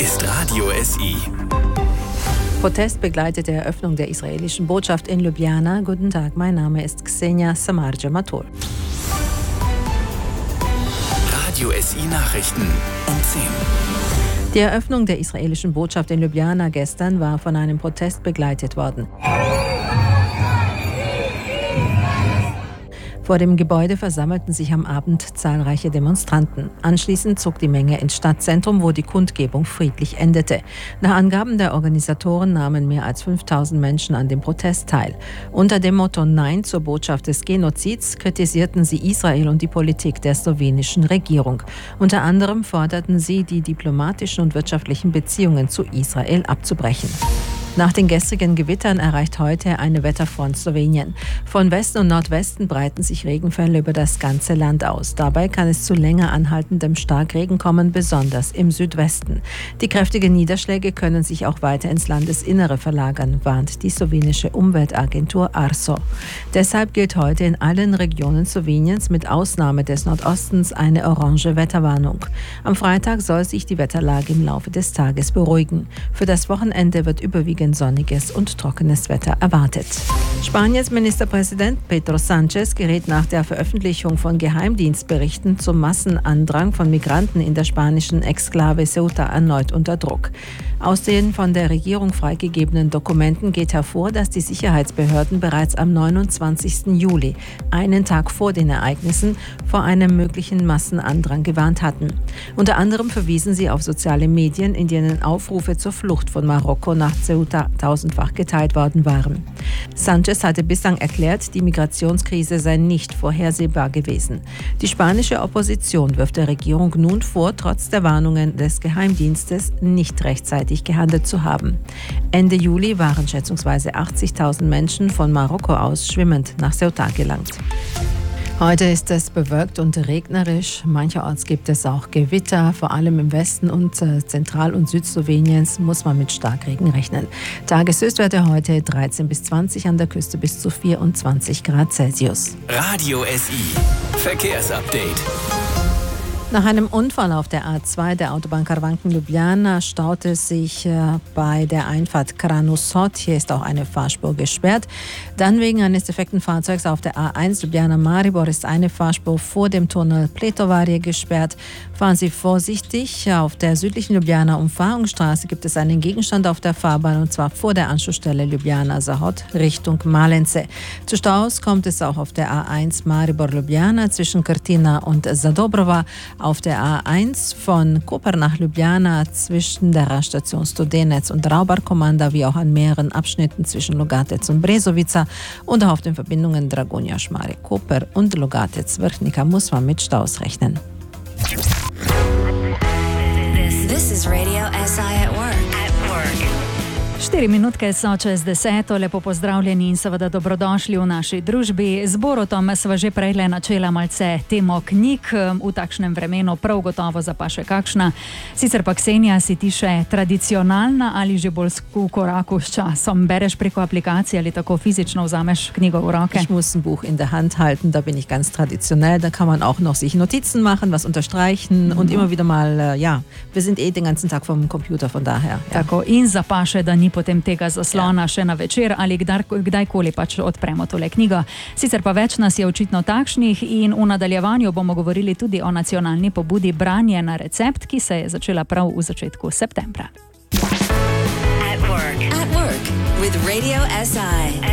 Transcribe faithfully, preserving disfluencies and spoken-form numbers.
ist Radio S I. Protest begleitet die Eröffnung der israelischen Botschaft in Ljubljana. Guten Tag, mein Name ist Ksenia Samarja-Matul. Radio S I Nachrichten um zehn. Die Eröffnung der israelischen Botschaft in Ljubljana gestern war von einem Protest begleitet worden. Vor dem Gebäude versammelten sich am Abend zahlreiche Demonstranten. Anschließend zog die Menge ins Stadtzentrum, wo die Kundgebung friedlich endete. Nach Angaben der Organisatoren nahmen mehr als fünftausend Menschen an dem Protest teil. Unter dem Motto Nein zur Botschaft des Genozids kritisierten sie Israel und die Politik der slowenischen Regierung. Unter anderem forderten sie, die diplomatischen und wirtschaftlichen Beziehungen zu Israel abzubrechen. Nach den gestrigen Gewittern erreicht heute eine Wetterfront Slowenien. Von Westen und Nordwesten breiten sich Regenfälle über das ganze Land aus. Dabei kann es zu länger anhaltendem Starkregen kommen, besonders im Südwesten. Die kräftigen Niederschläge können sich auch weiter ins Landesinnere verlagern, warnt die slowenische Umweltagentur Arso. Deshalb gilt heute in allen Regionen Sloweniens mit Ausnahme des Nordostens eine orange Wetterwarnung. Am Freitag soll sich die Wetterlage im Laufe des Tages beruhigen. Für das Wochenende wird überwiegend sonniges und trockenes Wetter erwartet. Spaniens Ministerpräsident Pedro Sánchez gerät nach der Veröffentlichung von Geheimdienstberichten zum Massenandrang von Migranten in der spanischen Exklave Ceuta erneut unter Druck. Aus den von der Regierung freigegebenen Dokumenten geht hervor, dass die Sicherheitsbehörden bereits am neunundzwanzigsten Juli, einen Tag vor den Ereignissen, vor einem möglichen Massenandrang gewarnt hatten. Unter anderem verwiesen sie auf soziale Medien, in denen Aufrufe zur Flucht von Marokko nach Ceuta tausendfach geteilt worden waren. Sánchez hatte bislang erklärt, die Migrationskrise sei nicht vorhersehbar gewesen. Die spanische Opposition wirft der Regierung nun vor, trotz der Warnungen des Geheimdienstes nicht rechtzeitig gehandelt zu haben. Ende Juli waren schätzungsweise achtzigtausend Menschen von Marokko aus schwimmend nach Ceuta gelangt. Heute ist es bewölkt und regnerisch. Mancherorts gibt es auch Gewitter. Vor allem im Westen und äh, Zentral- und Südsloweniens muss man mit Starkregen rechnen. Tageshöchstwerte heute dreizehn bis zwanzig, an der Küste bis zu vierundzwanzig Grad Celsius. Radio S I Verkehrsupdate. Nach einem Unfall auf der A zwei der Autobahn Karawanken-Ljubljana staute es sich äh, bei der Einfahrt Kranjosod. Hier ist auch eine Fahrspur gesperrt. Dann wegen eines defekten Fahrzeugs auf der A eins Ljubljana-Maribor ist eine Fahrspur vor dem Tunnel Pletovarje gesperrt. Fahren Sie vorsichtig. Auf der südlichen Ljubljana-Umfahrungsstraße gibt es einen Gegenstand auf der Fahrbahn, und zwar vor der Anschlussstelle Ljubljana-Zahod Richtung Malence. Zu Staus kommt es auch auf der A eins Maribor-Ljubljana zwischen Krtina und Zadobrova. Auf der A eins von Koper nach Ljubljana zwischen der Raststation Studenec und Raubar-Komanda, wie auch an mehreren Abschnitten zwischen Logatec und Brezovica, und auch auf den Verbindungen Dragonja-Schmare, Koper und Logatec-Vrhnika muss man mit Staus rechnen. This is Radio S I at work. At work. Štiri minutke so čez deseto, lepo pozdravljeni in seveda dobrodošli v naši družbi. Z Borutom sva že prejle načela malce temo knjig, v takšnem vremenu prav gotovo zapaše kakšna. Sicer pa, Ksenija, si ti še tradicionalna ali že bolj v koraku s časom? Bereš preko aplikacije ali tako fizično vzameš knjigo v roke? Ich muss ein Buch in der Hand halten, da bin ich ganz traditionell. Da kann man auch noch sich Notizen machen, was unterstreichen mhm. und immer wieder mal, ja, wir sind eh den ganzen Tag vom Computer, von daher. Ja. Tako, in zapaše, da ni potem tega zaslona ja. še na večer ali kdar, kdajkoli pač odpremo tole knjigo. Sicer pa več nas je očitno takšnih in v nadaljevanju bomo govorili tudi o nacionalni pobudi Branje na recept, ki se je začela prav v začetku septembra. At work. At work with Radio S I.